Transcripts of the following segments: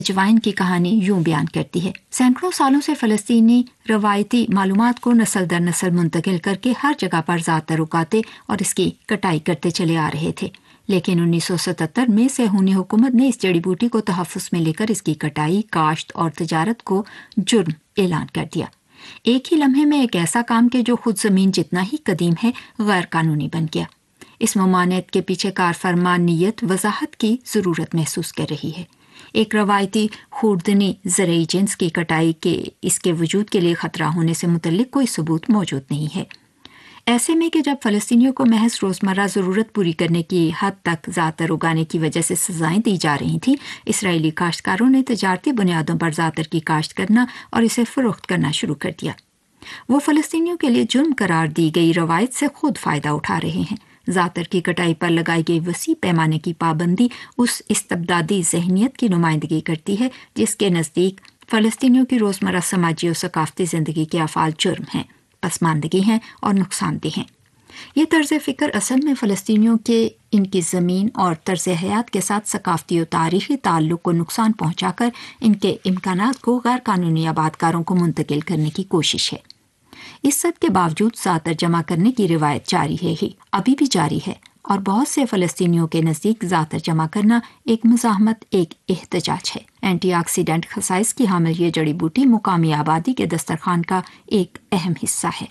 اجوائن کی کہانی یوں بیان کرتی ہے۔ سینکڑوں سالوں سے فلسطینی روایتی معلومات کو نسل در نسل منتقل کر کے ہر جگہ پر ذات در اگاتے اور اس کی کٹائی کرتے چلے آ رہے تھے، لیکن 1977 میں صہیونی حکومت نے اس جڑی بوٹی کو تحفظ میں لے کر اس کی کٹائی، کاشت اور تجارت کو جرم اعلان کر دیا۔ ایک ہی لمحے میں ایک ایسا کام کہ جو خود زمین جتنا ہی قدیم ہے غیر قانونی بن گیا۔ اس ممانعت کے پیچھے کارفرما نیت وضاحت کی ضرورت محسوس کر رہی ہے۔ ایک روایتی خوردنی زرعی جنس کی کٹائی کے اس کے وجود کے لیے خطرہ ہونے سے متعلق کوئی ثبوت موجود نہیں ہے۔ ایسے میں کہ جب فلسطینیوں کو محض روزمرہ ضرورت پوری کرنے کی حد تک زعتر اگانے کی وجہ سے سزائیں دی جا رہی تھیں، اسرائیلی کاشتکاروں نے تجارتی بنیادوں پر زعتر کی کاشت کرنا اور اسے فروخت کرنا شروع کر دیا۔ وہ فلسطینیوں کے لیے جرم قرار دی گئی روایت سے خود فائدہ اٹھا رہے ہیں۔ زعتر کی کٹائی پر لگائی گئی وسیع پیمانے کی پابندی اس استبدادی ذہنیت کی نمائندگی کرتی ہے جس کے نزدیک فلسطینیوں کی روزمرہ سماجی اور ثقافتی زندگی کے افعال جرم ہیں، پسماندگی ہیں اور نقصان دہ ہیں۔ یہ طرز فکر اصل میں فلسطینیوں کے ان کی زمین اور طرز حیات کے ساتھ ثقافتی اور تاریخی تعلق کو نقصان پہنچا کر ان کے امکانات کو غیر قانونی آبادکاروں کو منتقل کرنے کی کوشش ہے۔ اس سب کے باوجود زعتر جمع کرنے کی روایت جاری ہے ہی، ابھی بھی جاری ہے، اور بہت سے فلسطینیوں کے نزدیک زعتر جمع کرنا ایک مزاحمت، ایک احتجاج ہے۔ اینٹی آکسیڈنٹ خصائص کی حامل یہ جڑی بوٹی مقامی آبادی کے دسترخوان کا ایک اہم حصہ ہے۔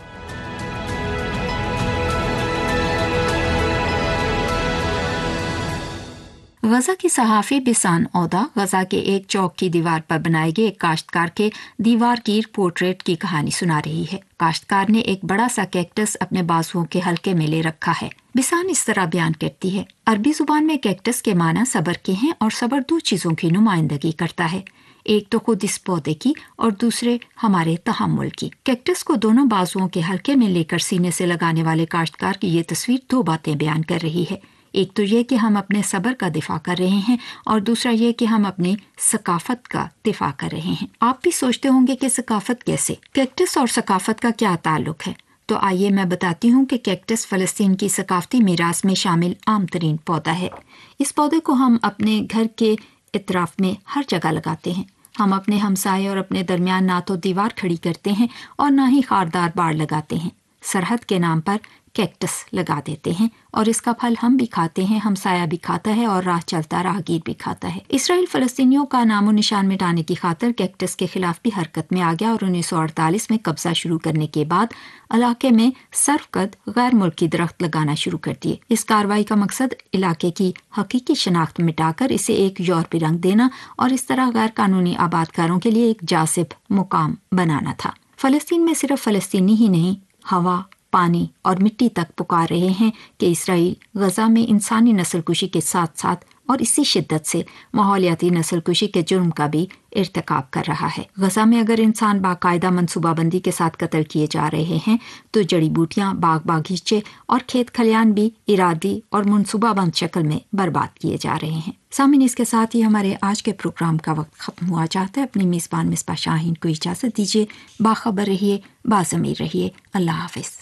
غزہ کی صحافی بسان اودا غزہ کے ایک چوک کی دیوار پر بنائے گئے ایک کاشتکار کے دیوار گیر پورٹریٹ کی کہانی سنا رہی ہے۔ کاشتکار نے ایک بڑا سا کیکٹس اپنے بازوؤں کے حلقے میں لے رکھا ہے۔ بسان اس طرح بیان کرتی ہے، عربی زبان میں کیکٹس کے معنی صبر کے ہیں اور صبر دو چیزوں کی نمائندگی کرتا ہے، ایک تو خود اس پودے کی اور دوسرے ہمارے تحمل کی۔ کیکٹس کو دونوں بازوؤں کے حلقے میں لے کر سینے سے لگانے والے کاشتکار کی یہ تصویر دو باتیں بیان کر رہی ہے، ایک تو یہ کہ ہم اپنے صبر کا دفاع کر رہے ہیں اور دوسرا یہ کہ ہم اپنی ثقافت کا دفاع کر رہے ہیں۔ آپ بھی سوچتے ہوں گے کہ ثقافت کیسے؟ کیکٹس اور ثقافت کا کیا تعلق ہے؟ تو آئیے میں بتاتی ہوں کہ کیکٹس فلسطین کی ثقافتی میراث میں شامل عام ترین پودا ہے۔ اس پودے کو ہم اپنے گھر کے اطراف میں ہر جگہ لگاتے ہیں۔ ہم اپنے ہمسائے اور اپنے درمیان نہ تو دیوار کھڑی کرتے ہیں اور نہ ہی خاردار باڑ لگاتے ہیں، سرحد کے نام پر کیکٹس لگا دیتے ہیں اور اس کا پھل ہم بھی کھاتے ہیں، ہمسایہ بھی کھاتا ہے اور راہ چلتا راہگیر بھی کھاتا ہے۔ اسرائیل فلسطینیوں کا نام و نشان مٹانے کی خاطر کیکٹس کے خلاف بھی حرکت میں آ گیا اور 1948 میں قبضہ شروع کرنے کے بعد علاقے میں سرفقد غیر ملکی درخت لگانا شروع کر دیے۔ اس کارروائی کا مقصد علاقے کی حقیقی شناخت مٹا کر اسے ایک یورپی رنگ دینا اور اس طرح غیر قانونی آبادکاروں کے لیے ایک جاذب مقام بنانا تھا۔ فلسطین میں صرف فلسطینی ہی نہیں، ہوا، پانی اور مٹی تک پکار رہے ہیں کہ اسرائیل غزہ میں انسانی نسل کشی کے ساتھ ساتھ اور اسی شدت سے ماحولیاتی نسل کشی کے جرم کا بھی ارتکاب کر رہا ہے۔ غزہ میں اگر انسان باقاعدہ منصوبہ بندی کے ساتھ قتل کیے جا رہے ہیں تو جڑی بوٹیاں، باغ باغیچے اور کھیت کھلیان بھی ارادی اور منصوبہ بند شکل میں برباد کیے جا رہے ہیں۔ سامعین، اس کے ساتھ ہی ہمارے آج کے پروگرام کا وقت ختم ہوا چاہتا ہے۔ اپنی میزبان مصباح شاہین کو اجازت دیجیے۔ باخبر رہیے، باضمیر رہیے۔ اللہ حافظ۔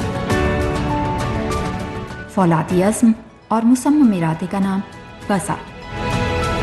فولادی عزم اور مصمم ارادے کا نام غزہ۔